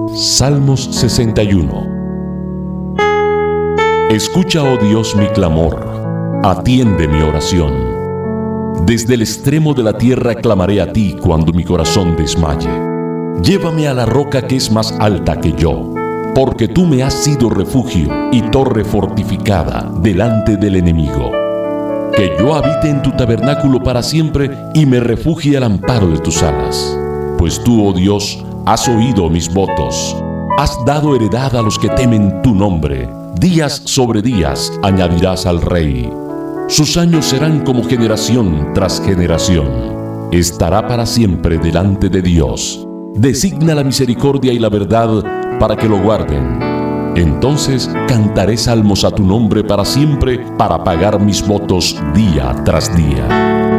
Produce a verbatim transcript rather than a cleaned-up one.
Salmos sesenta y uno. Escucha, oh Dios, mi clamor, atiende mi oración. Desde el extremo de la tierra clamaré a ti cuando mi corazón desmaye. Llévame a la roca que es más alta que yo, porque tú me has sido refugio y torre fortificada delante del enemigo. Que yo habite en tu tabernáculo para siempre y me refugie al amparo de tus alas. Pues tú, oh Dios, has oído mis votos. Has dado heredad a los que temen tu nombre. Días sobre días añadirás al rey. Sus años serán como generación tras generación. Estará para siempre delante de Dios. Designa la misericordia y la verdad para que lo guarden. Entonces cantaré salmos a tu nombre para siempre, para pagar mis votos día tras día.